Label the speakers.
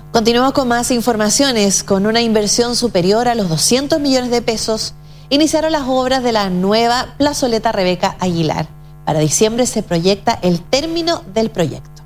Speaker 1: Continuamos con más informaciones. Con una inversión superior a los 200 millones de pesos, iniciaron las obras de la nueva plazoleta Rebeca Aguilar. Para diciembre se proyecta el término del proyecto.